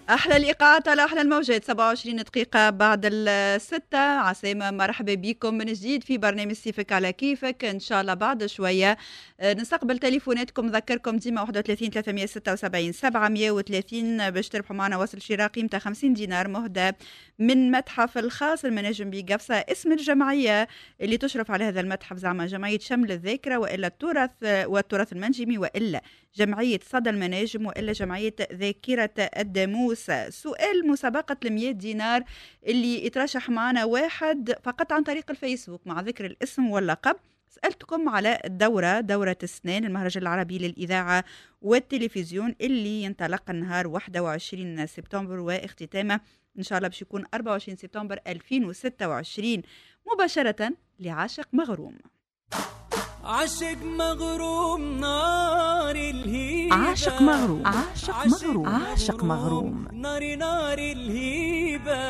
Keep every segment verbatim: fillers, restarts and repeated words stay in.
أحلى الإيقاعات على أحلى الموجات. سبعة وعشرين دقيقة بعد الستة. عسامة، مرحبا بكم من جديد في برنامج سيفك على كيفك. إن شاء الله بعد شوية نستقبل تليفوناتكم. نذكركم ديما واحد وثلاثين ثلاثمية وستة وسبعين سبعمية وثلاثين باش تربحوا معنا وصل شراء قيمته خمسين دينار مهدى من متحف الخاص المناجم بقفصة. اسم الجمعية اللي تشرف على هذا المتحف زعما جمعية شمل الذاكرة وإلا التراث والتراث المنجمي، وإلا جمعية صدى المناجم، وإلا جمعية ذاكرة الداموس. سؤال مسابقة المية دينار اللي يترشح معنا واحد فقط عن طريق الفيسبوك مع ذكر الاسم واللقب. سألتكم على الدورة، دورة السنين، المهرجان العربي للإذاعة والتلفزيون اللي ينطلق النهار واحد وعشرين سبتمبر واختتامه إن شاء الله باش يكون أربعة وعشرين سبتمبر ألفين وستة وعشرين مباشرة لعاشق مغروم. عاشق مغروم نار الهيبة، عاشق مغروم عاشق مغروم عاشق مغروم نار نار الهيبة.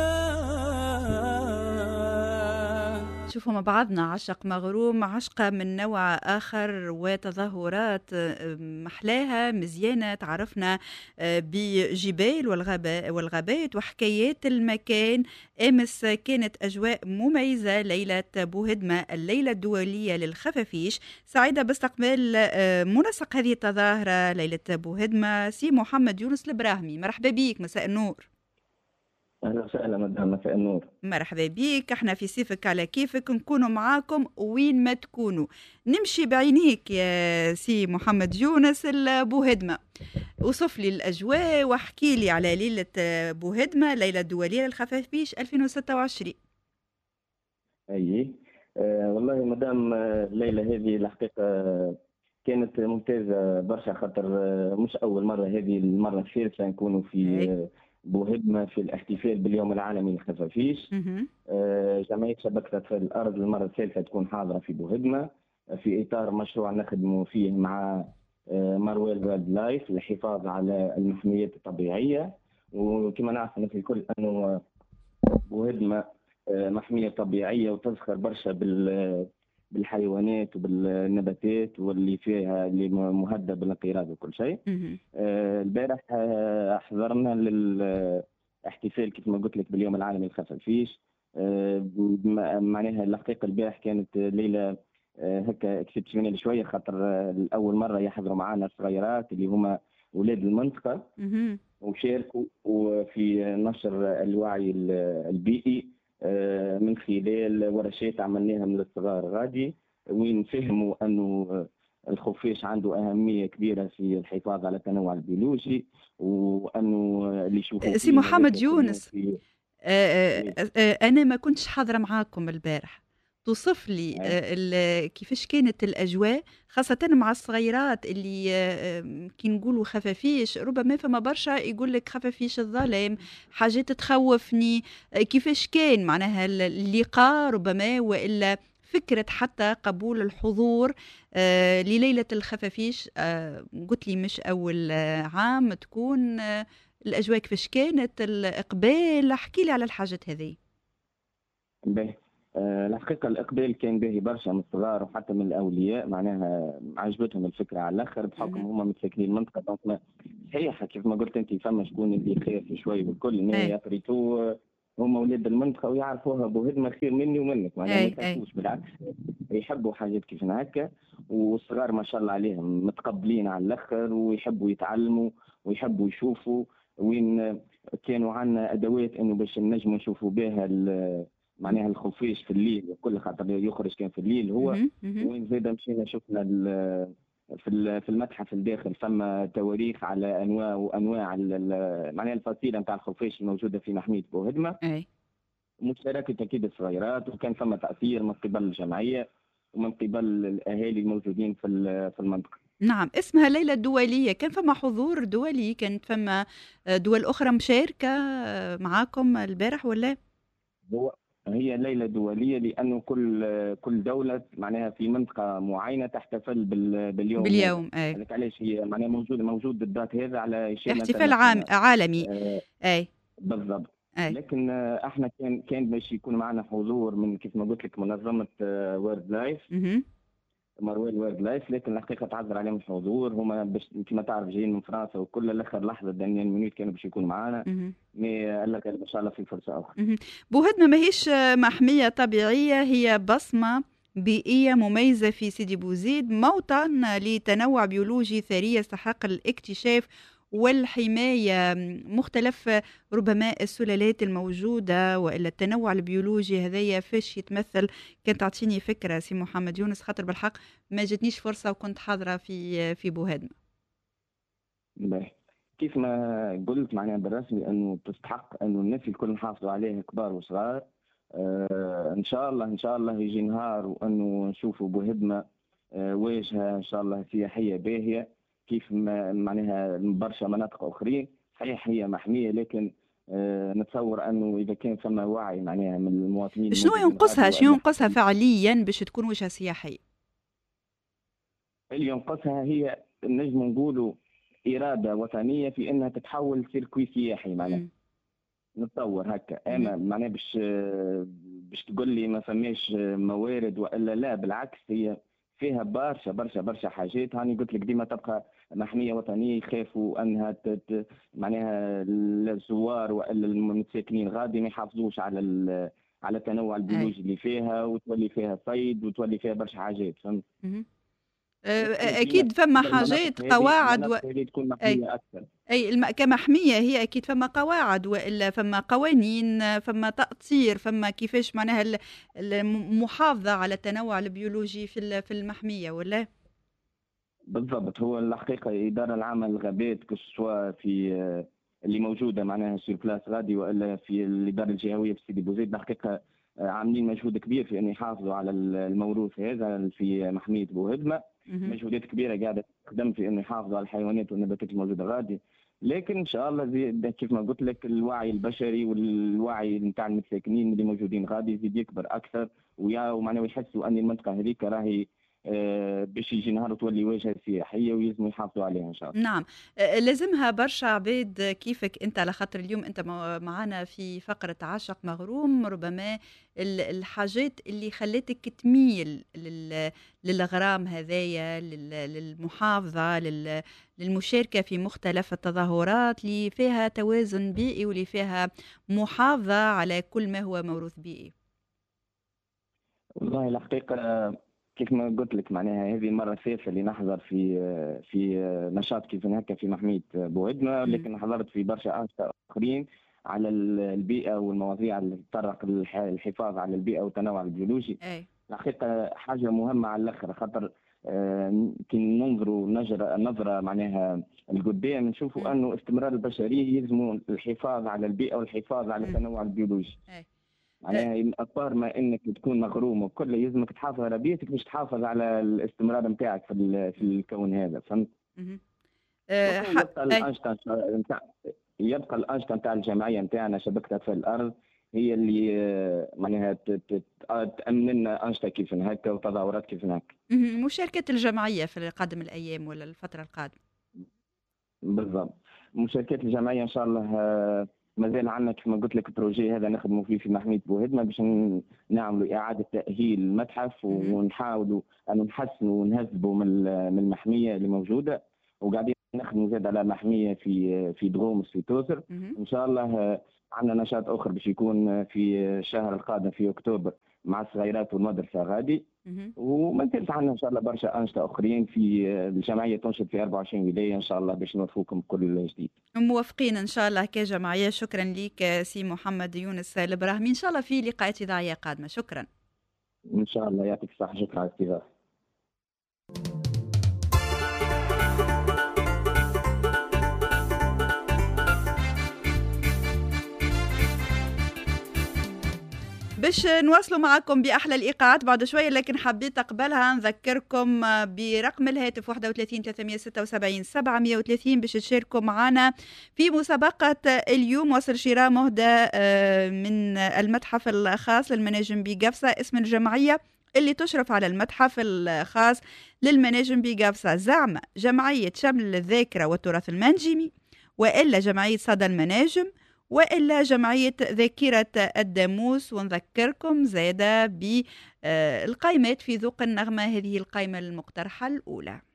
شوفوا مع بعضنا عشق مغروم، عشقة من نوع آخر وتظاهرات محلاها مزيانة. تعرفنا بجبال والغابات وحكايات المكان. أمس كانت أجواء مميزة، ليلة بوهدمة الليلة الدولية للخفافيش. سعيدة باستقبال منسق هذه التظاهرة ليلة بوهدمة سي محمد يونس البراهمي. مرحبا بيك، مساء النور. أهلا وسهلا مدام، مساء النور. مرحبا بيك، احنا في سيفك على كيفك، نكونوا معاكم وين ما تكونوا. نمشي بعينيك يا سي محمد يونس البوهدمة، وصف لي الأجواء واحكي لي على ليلة بوهدمة ليلة دولية للخفافيش ألفين وستة وعشرين. أي آه والله مدام، الليلة هذه الحقيقة كانت ممتازة برشا، خاطر مش أول مرة، هذه المرة الثالثة نكونوا في بوهدمة في الاحتفال باليوم العالمي للخفافيش. آه جمعية شبكة أطفال الأرض المرة الثالثة تكون حاضرة في بوهدمة في إطار مشروع نخدموا فيه مع آه مرويل وايلد لايف للحفاظ على المحميات الطبيعية. وكما نعرف في الكل أنه بوهدمة آه محمية طبيعية وتزخر برشا بال بالحيوانات وبالنباتات واللي فيها اللي مهدد بالانقراض وكل شيء. آه البارح آه حضرنا للاحتفال كيف ما قلت لك باليوم العالمي للخفافيش. آه معناها الحقيقه البارح كانت ليله آه هكا اكسبسيونيل شويه، خاطر آه لاول مره يحضروا معنا الصغيرات اللي هما اولاد المنطقه وشاركوا وفي نشر الوعي البيئي من خلال ورشات عملناها من الصغار غادي، وين فهموا أنه الخفاش عنده أهمية كبيرة في الحفاظ على التنوع البيولوجي، وأنه اللي يشوفوا سي محمد يونس آه آه أنا ما كنتش حاضرة معاكم البارح، توصف لي آه كيفاش كانت الأجواء خاصة مع الصغيرات اللي آه كي نقولوا خفافيش ربما فما برشا يقول لك خفافيش الظلام، حاجات تخوفني. آه كيفاش كان معناها اللقاء ربما، وإلا فكرة حتى قبول الحضور آه لليلة الخفافيش؟ آه قلت لي مش أول آه عام تكون آه الأجواء، كيفاش كانت الإقبال؟ احكي لي على الحاجات هذه. باهي. أه الحقيقة الإقبال كان باهي برشا من الصغار وحتى من الأولياء، معناها عجبتهم الفكرة على الآخر بحكم هما متساكنين المنطقة. دونك صحيح كيف ما قلت أنت فما شكون اللي خاف شوي والكل، إن يفريتوا هما أولاد المنطقة ويعرفوها بوهدمة خير مني ومنك، معناها ما يخافوش، بالعكس يحبوا حاجات كيف هكا. والصغار ما شاء الله عليهم متقبلين على الآخر ويحبوا يتعلموا ويحبوا يشوفوا. وين كانوا عندنا أدوات إنه باش نجموا نشوفوا بها معناها الخفاش في الليل وكل، خاطر يخرج كان في الليل هو. وين زاد مشينا شفنا في في المتحف الداخل فما تواريخ على انواع وانواع معناها الفصيله نتاع الخفاش الموجوده في محميه بوهدمه. اي مشاركه اكيد الصغيرات، وكان فما تاثير من قبل الجمعيه ومن قبل الاهالي الموجودين في في المنطقه. نعم، اسمها ليلة دولية، كان فما حضور دولي؟ كانت فما دول اخرى مشاركه معاكم البارح ولا؟ هو هي ليلة دولية لأنه كل كل دولة معناها في منطقة معينة تحتفل باليوم باليوم اي لك علاش هي معناها موجود موجود الذات هذا على شيء احتفال عام عالمي. آه اي بالضبط. أي. لكن آه احنا كان كان باش يكون معنا حضور من كيف ما قلت لك منظمة وورد لايف، مروان وايلد لايف، لكن الحقيقه تعذر عليهم الحضور. هما باش كما تعرف جايين من فرنسا وكل الاخر لحظه دانيال مينوت كانوا باش يكونوا معانا، مي قال لك ان شاء الله في فرصه اخرى. بوهدمه ماهيش محميه طبيعيه، هي بصمه بيئيه مميزه في سيدي بوزيد، موطن لتنوع بيولوجي ثري يستحق الاكتشاف والحماية. مختلف ربما السلالات الموجودة وإلا التنوع البيولوجي هذايا فاش يتمثل؟ كان تعطيني فكرة سي محمد يونس، خاطر بالحق ما جتنيش فرصة وكنت حاضرة في في بوهدمة. كيف ما قلت معناها بالرسمي أنه تستحق أنه الناس الكل نحافظوا عليه كبار وصغار. آه إن شاء الله إن شاء الله يجي نهار وأنه نشوفوا بوهدمة آه واجهة إن شاء الله سياحية باهية كيف ما معناها برشا مناطق اخرين. صحيح هي محميه، لكن آه نتصور انه اذا كان ثم وعي معناها من المواطنين. شنو ينقصها شنو ينقصها فعليا باش تكون وجهه سياحيه؟ اللي ينقصها هي نجم نقولوا اراده وطنيه في انها تتحول سيركوي سياحي معناها. نتصور هكا انا معناها باش باش تقول لي ما فماش موارد والا لا، بالعكس هي فيها برشا برشا برشا حاجات. هاني قلت لك ديما تبقى محميه وطنيه يخافوا انها تت معناها الزوار والا المتساكنين غادي ما يحافظوش على على التنوع البيولوجي اللي فيها، وتولي فيها صيد وتولي فيها برشا حاجات. فهمت؟ اكيد فما حاجات قواعد و... تكون محميه اكثر. اي الم... كمحميه هي اكيد فما قواعد والا فما قوانين، فما تأطير، فما كيفاش معناها المحافظه على التنوع البيولوجي في في المحميه ولا؟ بالضبط. هو الحقيقه الاداره العامه للغابات كسوا في اللي موجوده معناها سير بلاس غادي والا في الاداره الجهويه في سيدي بوزيد، الحقيقه عاملين مجهود كبير في ان يحافظوا على الموروث هذا في محميه بوهدمه. مجهودات كبيره قاعده تخدم في انه يحافظوا على الحيوانات والنباتات الموجوده غادي، لكن ان شاء الله زي كيف ما قلت لك الوعي البشري والوعي نتاع المتساكنين اللي موجودين غادي يزيد يكبر اكثر، ومعناه يحسوا ان المنطقه هذيك راهي آه باش يجي نهار تولي واجهه سياحيه ويلزموا يحافظوا عليها ان شاء الله. نعم، لازمها برشا عباد كيفك انت، على خاطر اليوم انت معنا في فقره عاشق مغروم، ربما الحاجات اللي خلتك تميل للغرام هذايا، للمحافظه، للمشاركه في مختلف التظاهرات اللي فيها توازن بيئي واللي فيها محافظه على كل ما هو موروث بيئي. والله الحقيقه كيف ما قلت لك معناها هذه المره الثالثه اللي نحضر في في نشاط كيف هكا في محميه بوهدمه، لكن حضرت في برشا انشطه اخرين على البيئه والمواضيع اللي تطرق للحفاظ على البيئه والتنوع البيولوجي. الحقيقه حاجه مهمه على الاخر، خاطر كي ننظروا نجرة نظره معناها القدام نشوفوا انه استمرار البشريه يلزموا الحفاظ على البيئه والحفاظ على التنوع البيولوجي. معناها اكبر ما انك تكون مغروم وكل يلزمك تحافظ على بيئتك باش تحافظ على الاستمرار نتاعك في في الكون هذا. فهمت؟ أه يبقى الانشطه نتاع يبقى الانشطه نتاع الجمعيه نتاعنا شبكه اطفال الارض هي اللي معناها تامن لنا انشطه كيف هكا وتظاهرات كيف هكا. مشاركه الجمعيه في قادم الايام ولا الفتره القادمه؟ بالضبط، مشاركه الجمعيه ان شاء الله مازال عندنا كيف ما قلت لك بروجي هذا نخدموا فيه في محميه بوهدمه باش نعملوا اعاده تاهيل المتحف ونحاولوا ان نحسنوا ونهذبوا من المحميه اللي موجوده، وقاعدين نخدموا زاد على محميه في في دغومس في توسر. ان شاء الله عندنا نشاط اخر باش يكون في الشهر القادم في اكتوبر مع الصغيرات والمدرسه غادي، وما ننساش عندنا ان شاء الله برشا انشطه اخرين في الجمعيه تنشط في أربعة وعشرين ولايه ان شاء الله باش نوفقكم بكل جديد. موافقين ان شاء الله كجمعيه. شكرا لك سي محمد يونس الابراهيمي، ان شاء الله في لقاءات اذاعيه قادمه. شكرا. ان شاء الله يعطيك الصحه. شكرا على الاستضافه. باش نواصلوا معكم بأحلى الإيقاعات بعد شوية، لكن حبيت قبلها نذكركم برقم الهاتف واحد وثلاثين ثلاثمية وستة وسبعين سبعمية وثلاثين باش تشاركوا معنا في مسابقة اليوم وصل شراء مهدى من المتحف الخاص للمناجم بقفصة، اسم الجمعية اللي تشرف على المتحف الخاص للمناجم بقفصة، زعم جمعية شمل الذاكرة والتراث المنجمي وإلا جمعية صدى المناجم وإلا جمعية ذاكرة الداموس. ونذكركم زادة بالقائمات في ذوق النغمة، هذه القائمة المقترحة الأولى.